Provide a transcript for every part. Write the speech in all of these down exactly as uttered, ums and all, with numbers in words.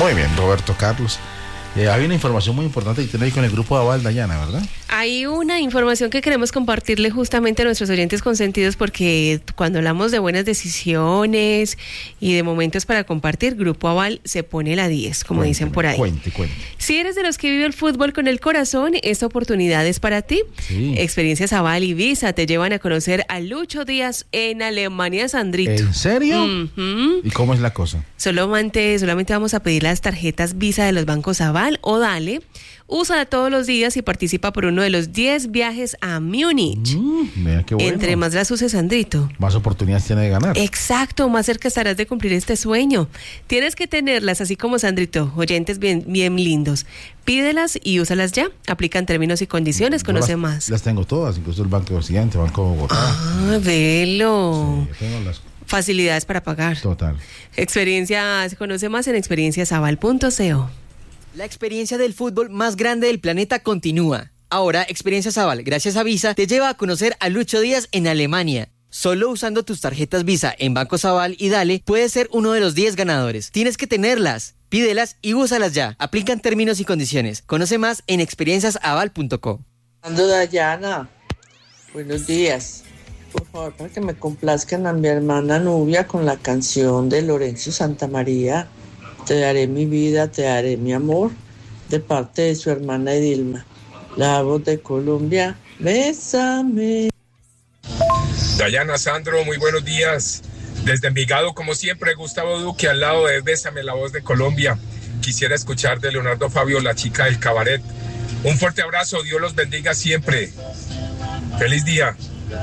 Muy bien, Roberto Carlos. Eh, hay una información muy importante que tiene ahí con el grupo Aval, Dayana, ¿verdad? Hay una información que queremos compartirle justamente a nuestros oyentes consentidos, porque cuando hablamos de buenas decisiones y de momentos para compartir, Grupo Aval se pone la diez, como Cuénteme, dicen por ahí. Cuente, cuente. Si eres de los que vive el fútbol con el corazón, esta oportunidad es para ti. Sí. Experiencias Aval y Visa te llevan a conocer a Lucho Díaz en Alemania, Sandrito. ¿En serio? Uh-huh. ¿Y cómo es la cosa? Solamente, solamente vamos a pedir las tarjetas Visa de los bancos Aval o Dale. Úsala todos los días y participa por uno de los diez viajes a Múnich. Mm, mira qué bueno. Entre más las uses, Sandrito, más oportunidades tiene de ganar. Exacto, más cerca estarás de cumplir este sueño. Tienes que tenerlas, así como Sandrito, oyentes bien, bien lindos. Pídelas y úsalas ya. Aplican términos y condiciones, Yo conoce las, más. Las tengo todas, incluso el Banco de Occidente, Banco de Bogotá. Ah, velo. Sí, yo tengo las... Facilidades para pagar. Total. Experiencia, se conoce más en experiencias aval punto co. La experiencia del fútbol más grande del planeta continúa. Ahora, Experiencias Aval, gracias a Visa, te lleva a conocer a Lucho Díaz en Alemania. Solo usando tus tarjetas Visa en Bancos Aval y Dale, puedes ser uno de los diez ganadores. Tienes que tenerlas, pídelas y úsalas ya. Aplican términos y condiciones. Conoce más en experiencias aval punto co. Ando Dayana, buenos días. Por favor, para que me complazcan a mi hermana Nubia con la canción de Lorenzo Santamaría, Te daré mi vida, te daré mi amor, de parte de su hermana Edilma. La voz de Colombia, bésame. Dayana, Sandro, muy buenos días. Desde Envigado, como siempre, Gustavo Duque, al lado de Bésame, la voz de Colombia. Quisiera escuchar de Leonardo Fabio, la chica del cabaret. Un fuerte abrazo, Dios los bendiga siempre. Feliz día.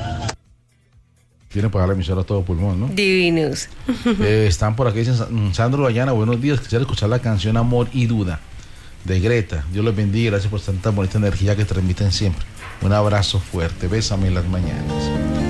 Tiene para la emisora a todo pulmón, ¿no? Divinos. Eh, están por aquí, dicen, Sandro Dayana, buenos días. Quisiera escuchar la canción Amor y Duda de Greta. Dios los bendiga, gracias por tanta bonita energía que transmiten siempre. Un abrazo fuerte, bésame en las mañanas.